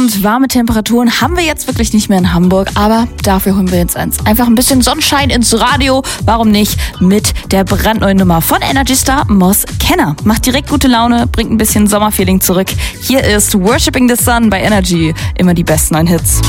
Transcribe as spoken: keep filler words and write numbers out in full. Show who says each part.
Speaker 1: Und warme Temperaturen haben wir jetzt wirklich nicht mehr in Hamburg, aber dafür holen wir jetzt eins. Einfach ein bisschen Sonnenschein ins Radio, warum nicht, mit der brandneuen Nummer von Energy Star, Moss Kenner. Macht direkt gute Laune, bringt ein bisschen Sommerfeeling zurück. Hier ist Worshipping the Sun bei Energy, immer die besten neuen Hits.